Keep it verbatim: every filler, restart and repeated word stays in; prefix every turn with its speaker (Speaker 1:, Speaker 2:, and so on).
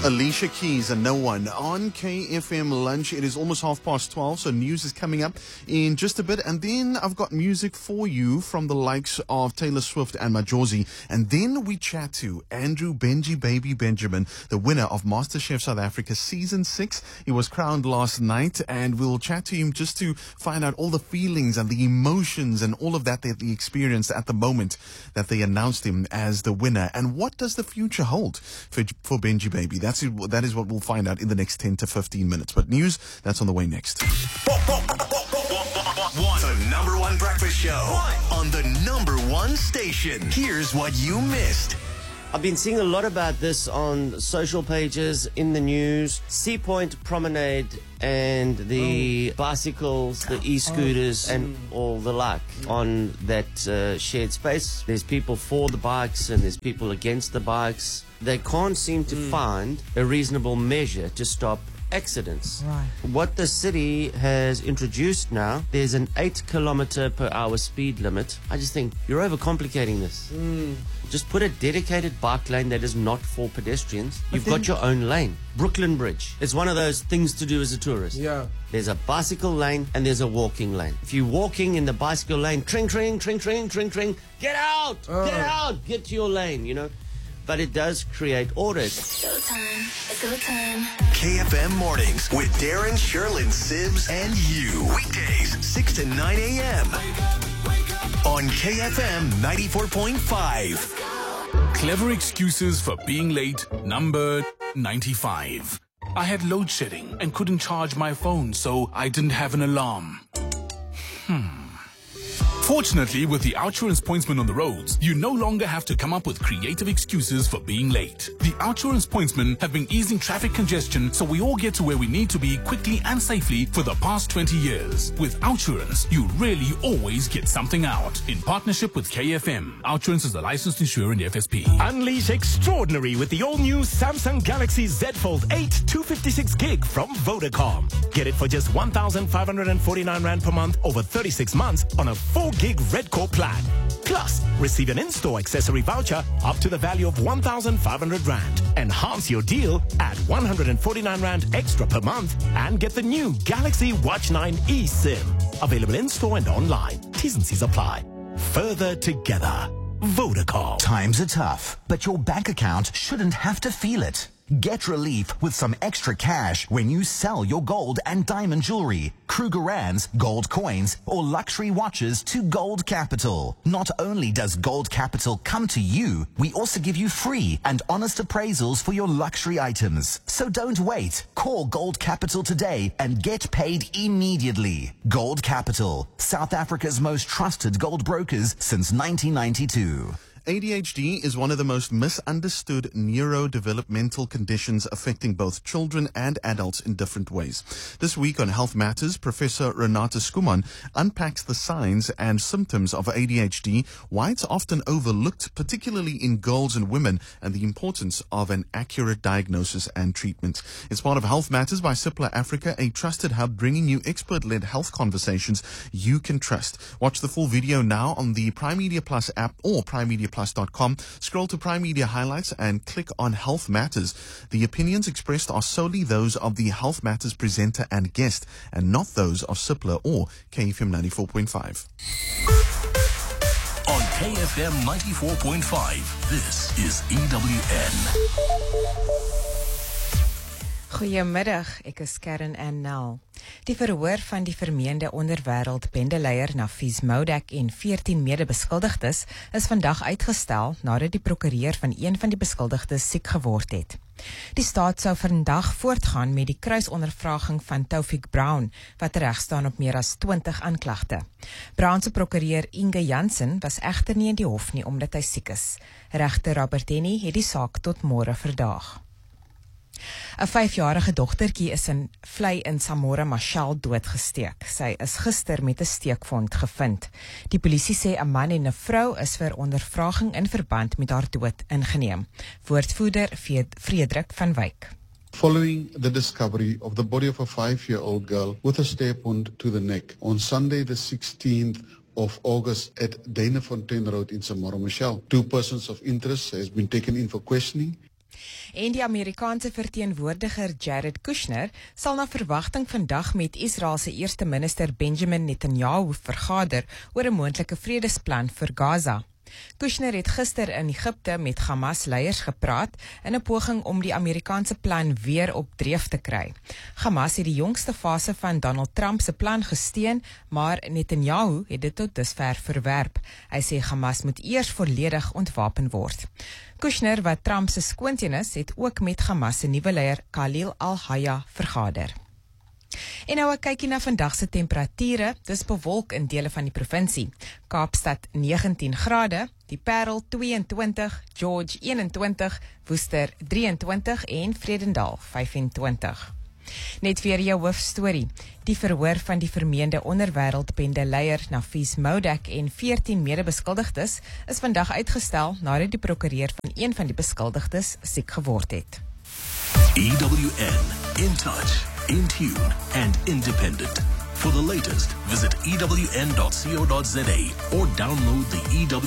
Speaker 1: Alicia Keys and No One on K F M Lunch. It is almost half past twelve, so news is coming up in just a bit. And then I've got music for you from the likes of Taylor Swift and Majozi. And then we chat to Andrew Benji Baby Benjamin, the winner of MasterChef South Africa Season six. He was crowned last night, and we'll chat to him just to find out all the feelings and the emotions and all of that that he experienced at the moment that they announced him as the winner. And what does the future hold for, for Benji Baby? That's it, that is what we'll find out in the next ten to fifteen minutes. But news, that's on the way next.
Speaker 2: One, the number one breakfast show one. On the number one station. Here's what you missed.
Speaker 3: I've been seeing a lot about this on social pages, in the news. Sea Point Promenade and the oh. bicycles, the e-scooters, oh. and all the like on that uh, shared space. There's people for the bikes and there's people against the bikes. They can't seem to mm. find a reasonable measure to stop accidents.
Speaker 4: Right.
Speaker 3: What the city has introduced now, there's an eight kilometer per hour speed limit. I just think you're overcomplicating this.
Speaker 4: Mm.
Speaker 3: Just put a dedicated bike lane that is not for pedestrians.
Speaker 4: But
Speaker 3: You've
Speaker 4: then,
Speaker 3: got your own lane. Brooklyn Bridge. It's one of those things to do as a tourist.
Speaker 4: Yeah.
Speaker 3: There's a bicycle lane and there's a walking lane. If you're walking in the bicycle lane, tring, tring, tring, tring, tring, tring, get out,
Speaker 4: oh.
Speaker 3: get out, get to your lane, you know. But it does create order.
Speaker 2: Showtime. It's go time. K F M Mornings with Darren, Sherlyn, Sibs, and you. Weekdays, six to nine a.m. on K F M ninety-four point five.
Speaker 5: Clever excuses for being late, number ninety-five. I had load shedding and couldn't charge my phone, so I didn't have an alarm. Hmm. Fortunately, with the Outsurance pointsman on the roads, you no longer have to come up with creative excuses for being late. The Outsurance pointsmen have been easing traffic congestion so we all get to where we need to be quickly and safely for the past twenty years. With Outsurance, you really always get something out. In partnership with K F M, Outsurance is a licensed insurer in the F S P.
Speaker 6: Unleash extraordinary with the all-new Samsung Galaxy Z Fold eight two fifty-six gig from Vodacom. Get it for just one thousand five hundred forty-nine rand per month over thirty-six months on a four gig Red Core plan. Plus, receive an in-store accessory voucher up to the value of one thousand five hundred rand. Enhance your deal at one hundred forty-nine rand extra per month and get the new Galaxy Watch nine eSIM. Available in-store and online. T's and C's apply. Further together. Vodacom.
Speaker 7: Times are tough, but your bank account shouldn't have to feel it. Get relief with some extra cash when you sell your gold and diamond jewelry, Krugerrands, gold coins, or luxury watches to Gold Capital. Not only does Gold Capital come to you, we also give you free and honest appraisals for your luxury items. So don't wait. Call Gold Capital today and get paid immediately. Gold Capital, South Africa's most trusted gold brokers since nineteen ninety-two.
Speaker 1: A D H D is one of the most misunderstood neurodevelopmental conditions affecting both children and adults in different ways. This week on Health Matters, Professor Renata Skuman unpacks the signs and symptoms of A D H D, why it's often overlooked, particularly in girls and women, and the importance of an accurate diagnosis and treatment. It's part of Health Matters by Cipla Africa, a trusted hub bringing you expert-led health conversations you can trust. Watch the full video now on the Prime Media Plus app or prime media plus dot com. Scroll to Prime Media Highlights and click on Health Matters. The opinions expressed are solely those of the Health Matters presenter and guest, and not those of Cipla or K F M ninety-four point five.
Speaker 2: On K F M ninety-four point five, this is E W N.
Speaker 4: Goeiemiddag, ek is Karen Annel. Die verhoor van die vermeende onderwêreld bendeleier Nafis Moudek en veertien mede-beskuldigdes is vandag uitgestel nadat die prokureur van een van die beskuldigdes siek geword het. Die staat sou vandag voortgaan met die kruisondervraging van Taufik Brown, wat reg staan op meer as twintig aanklagte. Brown se prokureur Inge Jansen was egter nie in die hof nie omdat hy siek is. Regter Robert Denny het die saak tot môre verdaag. 'n vyfjarige dogtertjie is in vlei in Samora Machel doodgesteek. Sy is gister met 'n steekvond gevind. Die polisie sê 'n man en 'n vrou is vir ondervraging in verband met haar dood ingeneem. Woordvoerder Frederik van Wyk.
Speaker 8: Following the discovery of the body of a five-year-old girl with a step wound to the neck on Sunday the sixteenth of August at Dana Fontaine Road in Samora Machel, two persons of interest has been taken in for questioning.
Speaker 4: En die Amerikaanse verteenwoordiger Jared Kushner sal na verwagting vandag met Israel se eerste minister Benjamin Netanyahu vergader oor 'n moontlike vredesplan vir Gaza. Kushner het gister in Egipte met Hamas-leiers gepraat in 'n poging om die Amerikaanse plan weer op dreef te kry. Hamas het die jongste fase van Donald Trump se plan gesteun, maar Netanyahu het dit tot dusver verwerp. Hy sê Hamas moet eers volledig ontwapen word. Kushner, wat Trump se skoonseun is, het ook met Hamas se nuwe leier Khalil al-Hayya vergader. En nou 'n kykie na vandag se temperature. Dis bewolk in dele van die provinsie. Kaapstad negentien grade, die Parel twee en twintig, George een en twintig, Woester drie en twintig en Vredendal vyf en twintig. Net weer jou hoofstorie. Die verhoor van die vermeende onderwêreldbende leier Nafees Moudak en veertien mede-beskuldigdes is vandag uitgestel nadat die prokureur van een van die beskuldigdes siek geword het.
Speaker 2: E W N, in touch, in tune and independent. For the latest, visit E W N dot co dot za or download the E W